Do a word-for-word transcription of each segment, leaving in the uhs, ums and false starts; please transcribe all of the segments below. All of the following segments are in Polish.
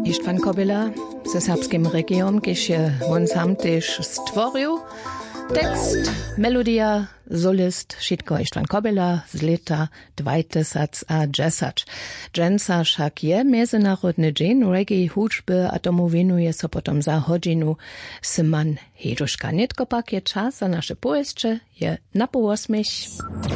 Istvan Kobila ze serbskim regionom, kiež je on sam tež stvoril. Tekst, melodia, solist, všetko Istvan Kobila z leta dvajset deset. Dženca však je mezinárodný deň reggae hudžby a tomu venuje sa potom za hodinu Simon Heduška. Netko pak je čas za naše pojezdče, je na po osmich.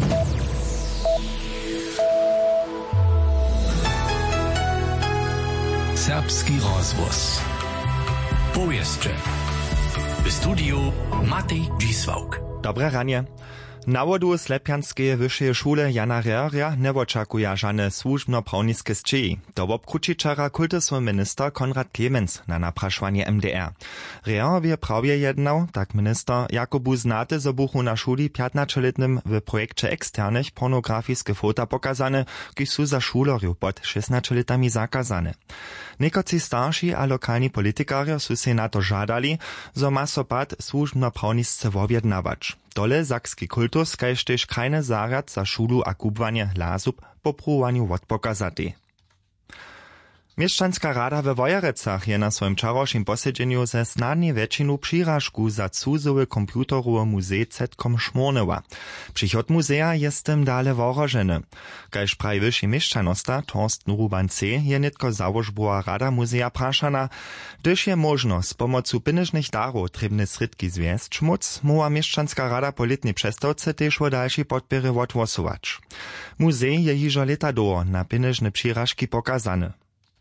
Serbski rozvoz. Pojezdče. W studiu Matej Dzisłauk. Dobre ranie. Na wodu Slepjanskeje wyższej szule Jana Reria nie oczekuje żadne służbno-prawniskie zczyji. To obkručičara kultusny minister Konrad Clemens na napraszanie M D R. Reer wie prawie jednał, tak minister Jakobu znate z obuchu na szuli piętnastoletnym w projekcie eksternych pornografijskie fota pokazane, ki są za szulorów pod szesnastoletami zakazane. Niekoci starsi a lokalni politikarje su se na to żadali, zo ma so pad służbno-prawnisce wobjednawać. Dole sakski kultus, kajž tež krajny zarad za šulu a kubwanie lasub po prúvaniu odpokazati. Mieszczanska rada we Wojerecach je na swoim czarošim posiedzeniu ze snadnie väčšinu přiražku za cudzowe komputerowe muzej Zetkom šmornyła. Przychod muzeja jest tym dale worożeny. Kajž pravi wyši mieszczanosta Torsten Ruban C. je nitko załožbowa rada muzeja prašana, gdyż je možno z pomocu pieniężnych darów trebne sredki zwiesć móc, mowa mieszczanska rada po letnej przestawce też o dalszej podpiery odgłosować. Muzej je jižo leta do na pieniężne přiražki pokazany.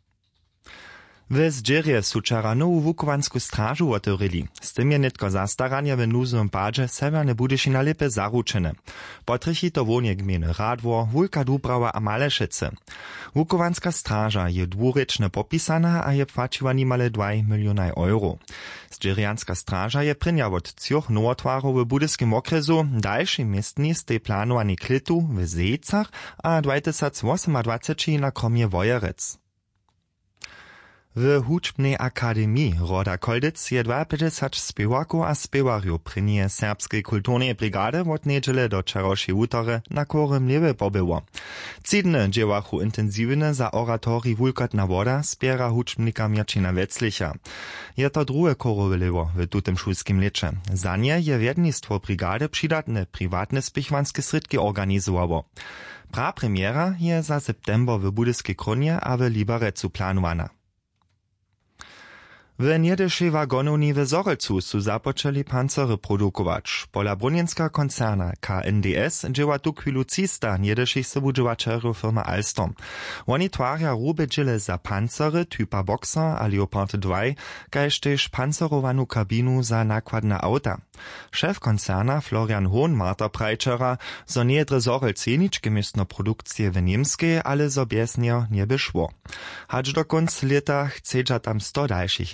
W Zdzirje su čara nowu wukovansku strażu otworili. Z tym je nitko zastaranie w nuzowym padzie Severne Budyšina lepe zaručene. Potrychi to wonie gminy Radwor, Wulka Dubrawa a Malešece. Wukovanska straża je dwurečne popisana a je płaciła nimale dwa miliony euro. Zdzirjanska straża je prynja od cioch nowotwarów w budyskim okresu, dalszy miestni z tej planowani klitu w Zejcach a dwa tysiące osiemnадцать na kromie Wojerec. W Hudžbnej akademii Roda Koldec je dvapäťdesiat spěwaków a spěwarjów prynie serbskiej kulturnej brigady od niedziele do čarošej útore na Korym Lewe pobyło. Cydne dziełachu intensywne za oratorii Wulkotna woda spiera hudžbnika Mirčina Veclicha. Je to drugie korowe lewo w tutym szulskim lecze. Za nie je wiednictwo brigady przydatne prywatne spichwanskie sredki organizowało. Pra premiera je za september w Budyskiej Kronie a w Liberecu planowana. W niedešej wagonowni w Zorelcu su započeli pancery produkować. Pola brunjenska koncerna K N D S dzieła tu kwilucista niedešej sobudžovačerju firma Alstom. Oni twarja rube dźile za pancery typa Boxer a Leopard dwa, kajž tež pancerowanu kabinu za nakładne auta. Szef koncerna Florian Hohn Marta prajčera, zo niedre Zorelce ničke miestno produkcje w Niemskiej, ale zo bjesnio nie by szło. Hacz do konc leta chcedža tam sto dalších